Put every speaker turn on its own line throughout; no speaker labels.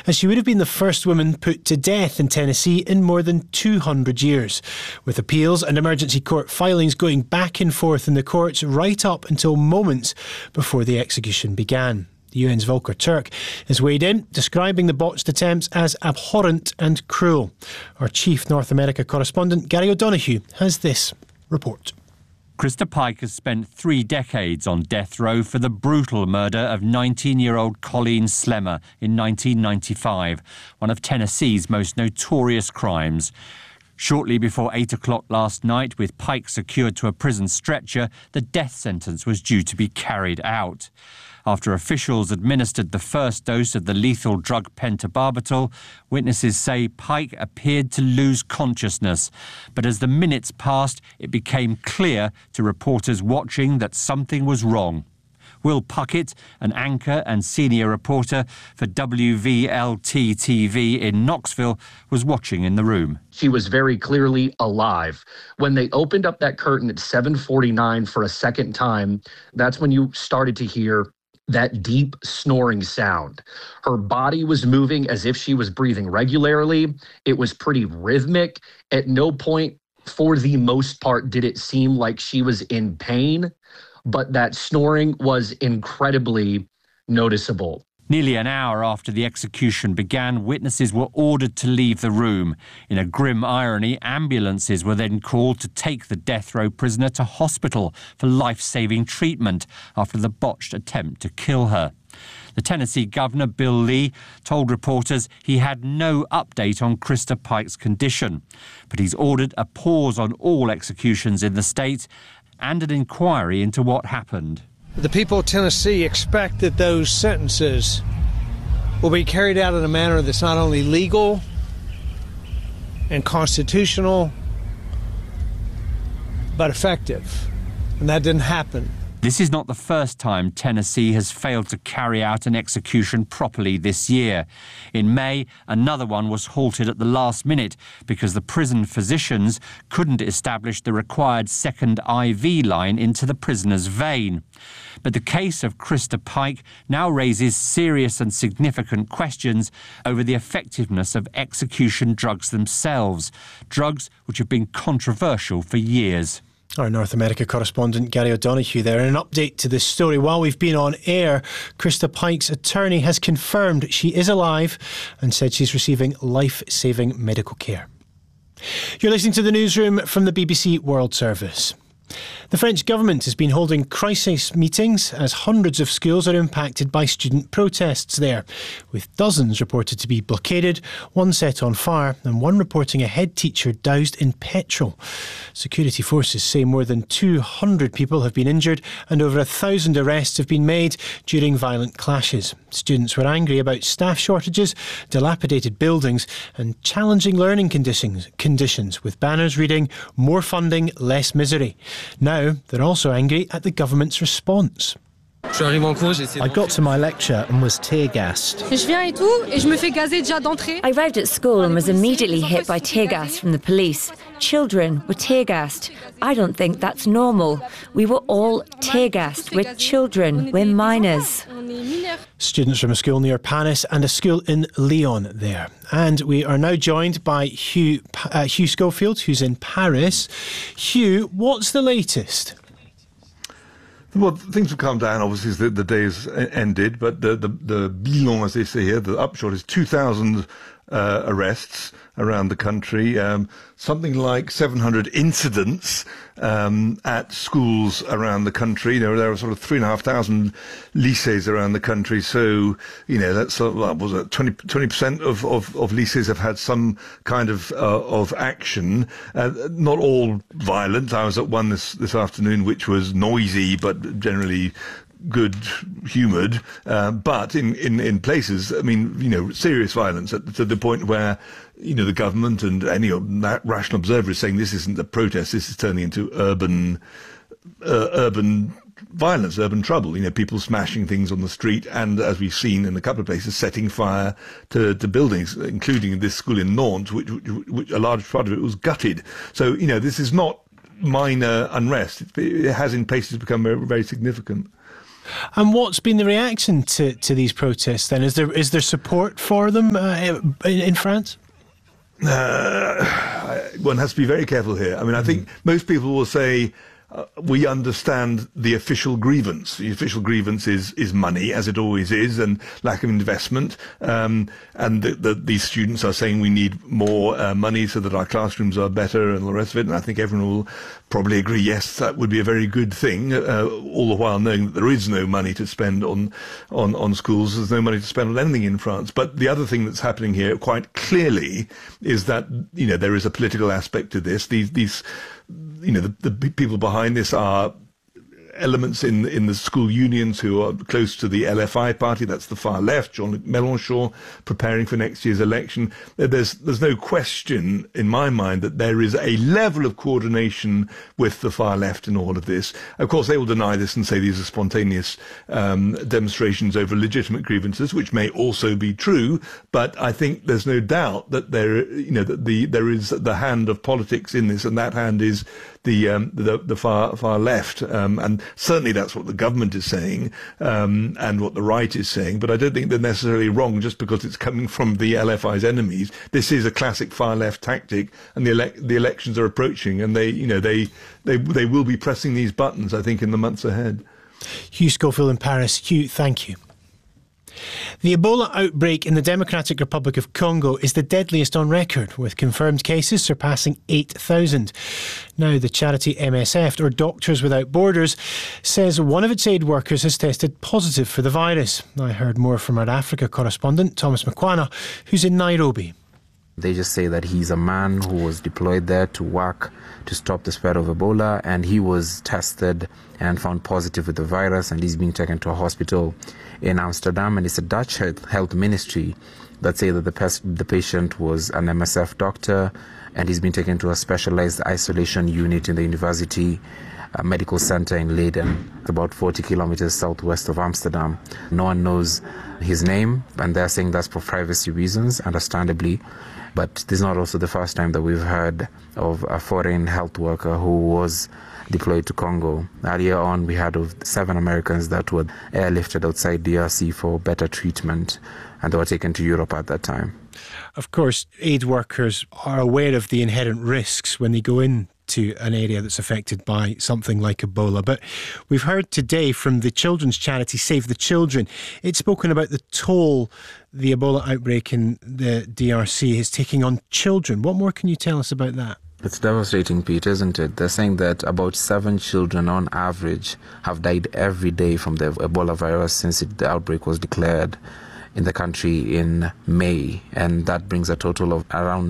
as she would have been the first woman put to death in Tennessee in more than 200 years, with appeals and emergency court filings going back and forth in the courts right up until moments before the execution began. The UN's Volker Turk has weighed in, describing the botched attempts as abhorrent and cruel. Our chief North America correspondent, Gary O'Donoghue, has this report.
Krista Pike has spent 3 decades on death row for the brutal murder of 19-year-old Colleen Slemmer in 1995, one of Tennessee's most notorious crimes. Shortly before 8 o'clock last night, with Pike secured to a prison stretcher, the death sentence was due to be carried out. After officials administered the first dose of the lethal drug pentobarbital, witnesses say Pike appeared to lose consciousness. But as the minutes passed, it became clear to reporters watching that something was wrong. Will Puckett, an anchor and senior reporter for WVLT-TV in Knoxville, was watching in the room.
She was very clearly alive. When they opened up that curtain at 7:49 for a second time, that's when you started to hear that deep snoring sound. Her body was moving as if she was breathing regularly. It was pretty rhythmic. At no point, for the most part, did it seem like she was in pain, but that snoring was incredibly noticeable.
Nearly an hour after the execution began, witnesses were ordered to leave the room. In a grim irony, ambulances were then called to take the death row prisoner to hospital for life-saving treatment after the botched attempt to kill her. The Tennessee Governor, Bill Lee, told reporters he had no update on Krista Pike's condition, but he's ordered a pause on all executions in the state and an inquiry into what happened.
The people of Tennessee expect that those sentences will be carried out in a manner that's not only legal and constitutional, but effective. And that didn't happen.
This is not the first time Tennessee has failed to carry out an execution properly this year. In May, another one was halted at the last minute because the prison physicians couldn't establish the required second IV line into the prisoner's vein. But the case of Krista Pike now raises serious and significant questions over the effectiveness of execution drugs themselves, drugs which have been controversial for years.
Our North America correspondent Gary O'Donoghue there. And an update to this story. While we've been on air, Krista Pike's attorney has confirmed she is alive and said she's receiving life-saving medical care. You're listening to the newsroom from the BBC World Service. The French government has been holding crisis meetings as hundreds of schools are impacted by student protests there, with dozens reported to be blockaded, one set on fire and one reporting a head teacher doused in petrol. Security forces say more than 200 people have been injured and over 1,000 arrests have been made during violent clashes. Students were angry about staff shortages, dilapidated buildings and challenging learning conditions with banners reading "More funding, less misery." Now they're also angry at the government's response.
I got to my lecture and was tear-gassed.
I
arrived at school and was immediately hit by tear gas from the police. Children were tear-gassed. I don't think that's normal. We were all tear-gassed. We're children. We're minors.
Students from a school near Paris and a school in Lyon there. And we are now joined by Hugh Schofield, who's in Paris. Hugh, what's the latest?
Well, things have calmed down, obviously, as the day has ended, but the bilan, as they say here, the upshot is 2,000 arrests around the country, something like 700 incidents at schools around the country. There are sort of 3,500 lycées around the country, so, that's sort of, was it 20% of lycées have had some kind of action. Not all violent. I was at one this afternoon which was noisy, but generally good humoured, but in places, serious violence to the point where, the government and any rational observer is saying this isn't a protest, this is turning into urban violence, urban trouble, people smashing things on the street and, as we've seen in a couple of places, setting fire to buildings, including this school in Nantes, which a large part of it was gutted. So, this is not minor unrest. It has in places become very, very significant.
And what's been the reaction to these protests then? Is there support for them in France?
One has to be very careful here. I mean, I think most people will say, we understand the official grievance. The official grievance is money, as it always is, and lack of investment. And these students are saying we need more money so that our classrooms are better and all the rest of it. And I think everyone will probably agree, yes, that would be a very good thing, all the while knowing that there is no money to spend on schools. There's no money to spend on anything in France. But the other thing that's happening here quite clearly is that, there is a political aspect to this. These the people behind this are elements in the school unions who are close to the LFI party, that's the far left, Jean-Luc Mélenchon, preparing for next year's election. There's no question in my mind that there is a level of coordination with the far left in all of this. Of course, they will deny this and say these are spontaneous demonstrations over legitimate grievances, which may also be true, but I think there's no doubt that there is the hand of politics in this, and that hand is the far left, and certainly that's what the government is saying, and what the right is saying. But I don't think they're necessarily wrong just because it's coming from the LFI's enemies. This is a classic far left tactic, and the elections are approaching, and they will be pressing these buttons, I think, in the months ahead.
Hugh Schofield in Paris. Hugh, thank you. The Ebola outbreak in the Democratic Republic of Congo is the deadliest on record, with confirmed cases surpassing 8,000. Now, the charity MSF, or Doctors Without Borders, says one of its aid workers has tested positive for the virus. I heard more from our Africa correspondent, Thomas Makwana, who's in Nairobi.
They just say that he's a man who was deployed there to work to stop the spread of Ebola, and he was tested and found positive with the virus, and he's being taken to a hospital in Amsterdam. And it's a Dutch health ministry that say that the patient was an MSF doctor, and he's been taken to a specialized isolation unit in the university medical center in Leiden, about 40 kilometers southwest of Amsterdam. No one knows his name, and they're saying that's for privacy reasons, understandably. But this is not also the first time that we've heard of a foreign health worker who was deployed to Congo. Earlier on, we heard of 7 Americans that were airlifted outside DRC for better treatment, and they were taken to Europe at that time.
Of course, aid workers are aware of the inherent risks when they go in to an area that's affected by something like Ebola. But we've heard today from the children's charity Save the Children. It's spoken about the toll the Ebola outbreak in the DRC is taking on children. What more can you tell us about that?
It's devastating, Pete, isn't it? They're saying that about 7 children on average have died every day from the Ebola virus since the outbreak was declared in the country in May, and that brings a total of around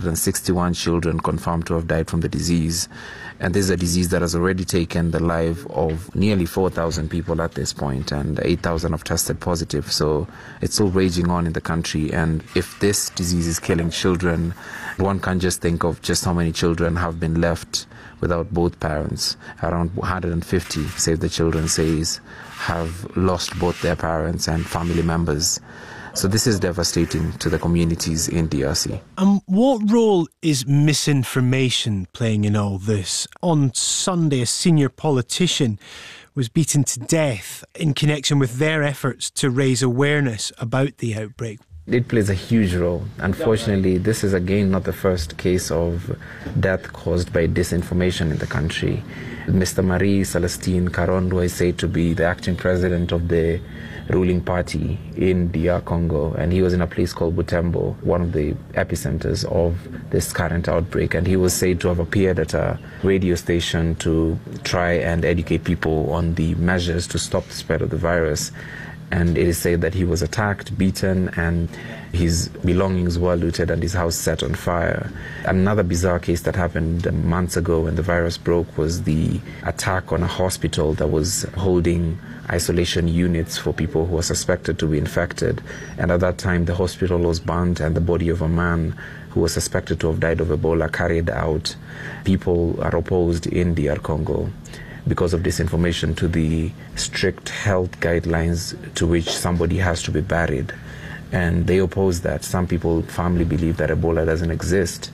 961 children confirmed to have died from the disease. And this is a disease that has already taken the life of nearly 4,000 people at this point, and 8,000 have tested positive. So it's still raging on in the country, and if this disease is killing children, one can just think of just how many children have been left without both parents. Around 150, Save the Children says, have lost both their parents and family members. So this is devastating to the communities in DRC.
And what role is misinformation playing in all this? On Sunday, a senior politician was beaten to death in connection with their efforts to raise awareness about the outbreak.
It plays a huge role. Unfortunately, this is again not the first case of death caused by disinformation in the country. Mr. Marie Celestine Karondo is said to be the acting president of the ruling party in DR Congo, and he was in a place called Butembo, one of the epicenters of this current outbreak, and he was said to have appeared at a radio station to try and educate people on the measures to stop the spread of the virus. And it is said that he was attacked, beaten, and his belongings were looted and his house set on fire. Another bizarre case that happened months ago when the virus broke was the attack on a hospital that was holding isolation units for people who were suspected to be infected. And at that time, the hospital was burnt and the body of a man who was suspected to have died of Ebola carried out. People are opposed in DR Congo because of disinformation to the strict health guidelines to which somebody has to be buried. And they oppose that. Some people firmly believe that Ebola doesn't exist.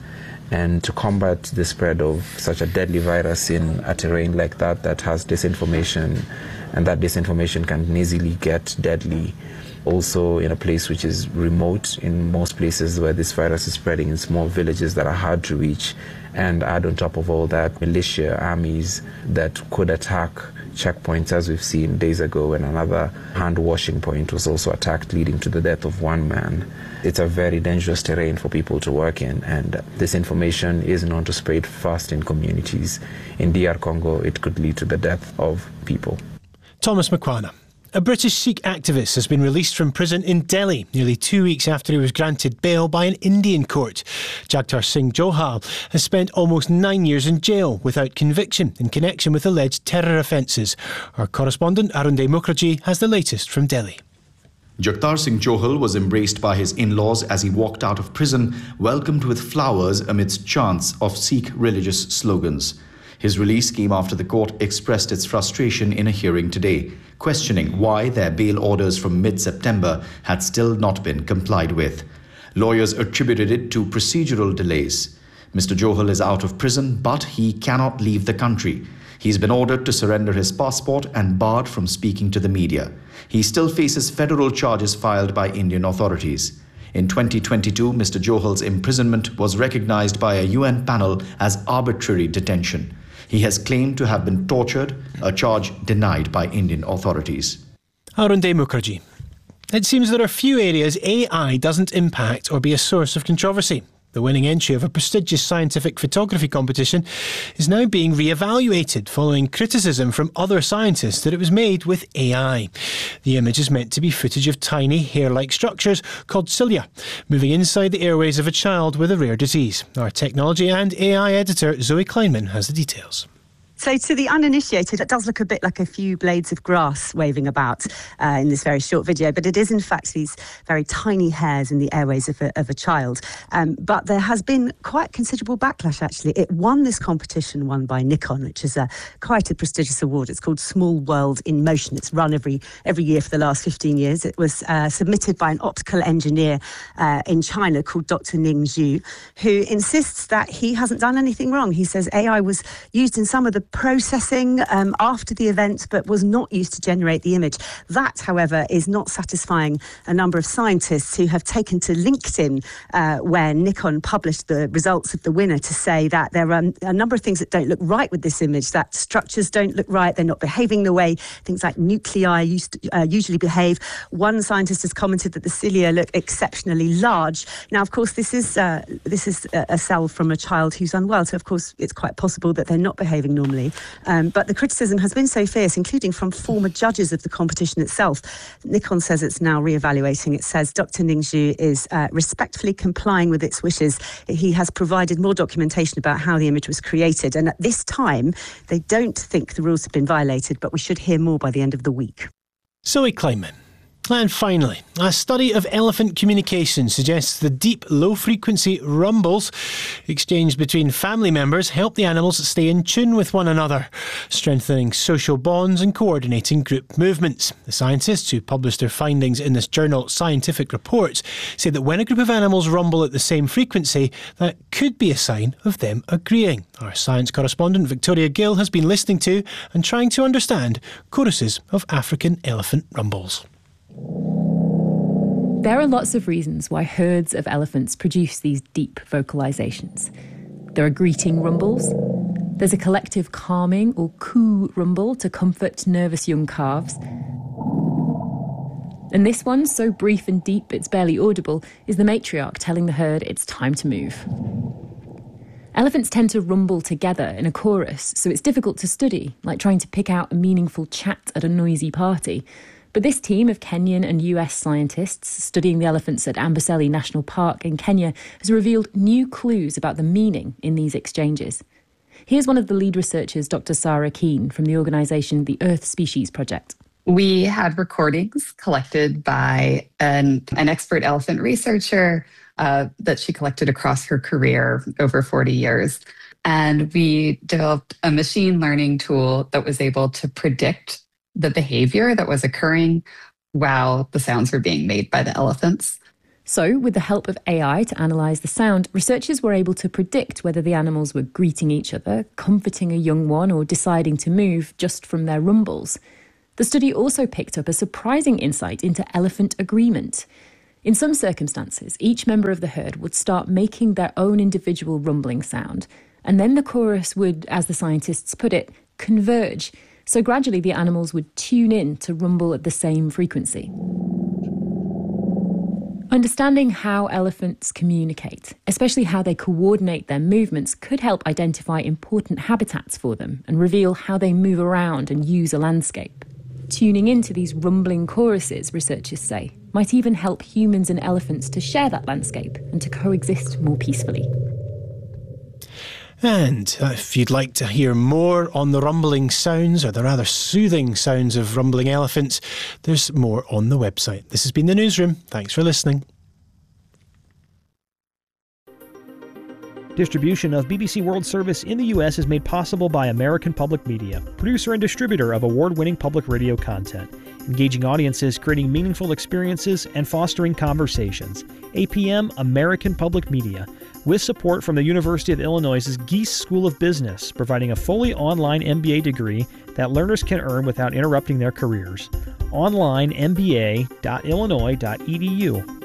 And to combat the spread of such a deadly virus in a terrain like that has disinformation, and that disinformation can easily get deadly. Also in a place which is remote, in most places where this virus is spreading, in small villages that are hard to reach. And add on top of all that, militia, armies that could attack checkpoints, as we've seen days ago when another hand-washing point was also attacked, leading to the death of one man. It's a very dangerous terrain for people to work in, and this information is known to spread fast in communities. In DR Congo, it could lead to the death of people.
Thomas Makwana. A British Sikh activist has been released from prison in Delhi nearly 2 weeks after he was granted bail by an Indian court. Jagtar Singh Johal has spent almost 9 years in jail without conviction in connection with alleged terror offences. Our correspondent Arunde Mukherjee has the latest from Delhi.
Jagtar Singh Johal was embraced by his in-laws as he walked out of prison, welcomed with flowers amidst chants of Sikh religious slogans. His release came after the court expressed its frustration in a hearing today, questioning why their bail orders from mid-September had still not been complied with. Lawyers attributed it to procedural delays. Mr. Johal is out of prison, but he cannot leave the country. He's been ordered to surrender his passport and barred from speaking to the media. He still faces federal charges filed by Indian authorities. In 2022, Mr. Johal's imprisonment was recognized by a UN panel as arbitrary detention. He has claimed to have been tortured, a charge denied by Indian authorities.
Arunde Mukherjee. It seems there are few areas AI doesn't impact or be a source of controversy. The winning entry of a prestigious scientific photography competition is now being re-evaluated following criticism from other scientists that it was made with AI. The image is meant to be footage of tiny hair-like structures called cilia moving inside the airways of a child with a rare disease. Our technology and AI editor Zoe Kleinman has the details.
So to the uninitiated, it does look a bit like a few blades of grass waving about in this very short video, but it is in fact these very tiny hairs in the airways of a child. But there has been quite considerable backlash, actually. It won this competition, won by Nikon, which is quite a prestigious award. It's called Small World in Motion. It's run every year for the last 15 years. It was submitted by an optical engineer in China called Dr. Ning Zhu, who insists that he hasn't done anything wrong. He says AI was used in some of the processing after the event, but was not used to generate the image. That, however, is not satisfying a number of scientists who have taken to LinkedIn, where Nikon published the results of the winner, to say that there are a number of things that don't look right with this image, that structures don't look right, they're not behaving the way things like nuclei usually behave. One scientist has commented that the cilia look exceptionally large. Now, of course, this is a cell from a child who's unwell, so of course it's quite possible that they're not behaving normally. But the criticism has been so fierce, including from former judges of the competition itself. Nikon says it's now re-evaluating. It says Dr. Ning Zhu is respectfully complying with its wishes. He has provided more documentation about how the image was created. And at this time, they don't think the rules have been violated, but we should hear more by the end of the week.
Zoe Kleinman. And finally, a study of elephant communication suggests the deep, low-frequency rumbles exchanged between family members help the animals stay in tune with one another, strengthening social bonds and coordinating group movements. The scientists who published their findings in this journal Scientific Reports say that when a group of animals rumble at the same frequency, that could be a sign of them agreeing. Our science correspondent Victoria Gill has been listening to and trying to understand choruses of African elephant rumbles.
There are lots of reasons why herds of elephants produce these deep vocalizations. There are greeting rumbles. There's a collective calming or coo rumble to comfort nervous young calves. And this one, so brief and deep it's barely audible, is the matriarch telling the herd it's time to move. Elephants tend to rumble together in a chorus, so it's difficult to study, like trying to pick out a meaningful chat at a noisy party. But this team of Kenyan and US scientists studying the elephants at Amboseli National Park in Kenya has revealed new clues about the meaning in these exchanges. Here's one of the lead researchers, Dr. Sarah Keane, from the organisation the Earth Species Project.
We had recordings collected by an expert elephant researcher that she collected across her career over 40 years. And we developed a machine learning tool that was able to predict the behavior that was occurring while the sounds were being made by the elephants.
So, with the help of AI to analyse the sound, researchers were able to predict whether the animals were greeting each other, comforting a young one, or deciding to move just from their rumbles. The study also picked up a surprising insight into elephant agreement. In some circumstances, each member of the herd would start making their own individual rumbling sound, and then the chorus would, as the scientists put it, converge. So gradually the animals would tune in to rumble at the same frequency. Understanding how elephants communicate, especially how they coordinate their movements, could help identify important habitats for them and reveal how they move around and use a landscape. Tuning into these rumbling choruses, researchers say, might even help humans and elephants to share that landscape and to coexist more peacefully.
And if you'd like to hear more on the rumbling sounds, or the rather soothing sounds of rumbling elephants, there's more on the website. This has been The Newsroom. Thanks for listening.
Distribution of BBC World Service in the U.S. is made possible by American Public Media, producer and distributor of award-winning public radio content, engaging audiences, creating meaningful experiences, and fostering conversations. APM American Public Media, with support from the University of Illinois' Gies School of Business, providing a fully online MBA degree that learners can earn without interrupting their careers. Online, mba.illinois.edu.